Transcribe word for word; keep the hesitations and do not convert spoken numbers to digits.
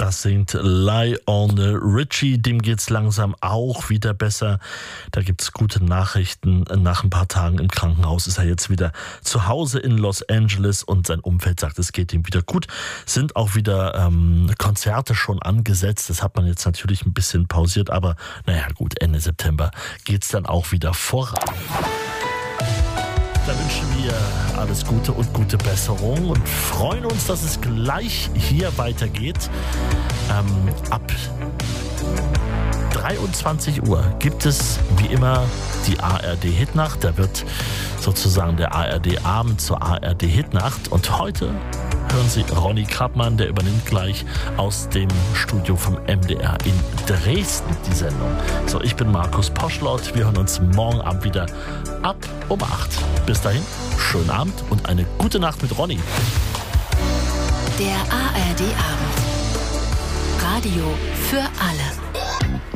Das singt Lionel Richie. Dem geht's langsam auch wieder besser. Da gibt's gute Nachrichten. Nach ein paar Tagen im Krankenhaus ist er jetzt wieder zu Hause in Los Angeles und sein Umfeld sagt, es geht ihm wieder gut. Sind auch wieder ähm, Konzerte schon angesetzt. Das hat man jetzt natürlich ein bisschen pausiert, aber naja gut, Ende September geht's dann auch wieder voran. Da wünschen wir alles Gute und gute Besserung und freuen uns, dass es gleich hier weitergeht. Ähm, ab dreiundzwanzig Uhr gibt es wie immer die A R D-Hitnacht. Da wird sozusagen der A R D-Abend zur A R D-Hitnacht. Und heute hören Sie Ronny Krappmann, der übernimmt gleich aus dem Studio vom M D R in Dresden die Sendung. So, ich bin Markus Poschlott. Wir hören uns morgen Abend wieder ab um acht. Bis dahin, schönen Abend und eine gute Nacht mit Ronny. Der A R D-Abend. Radio für alle.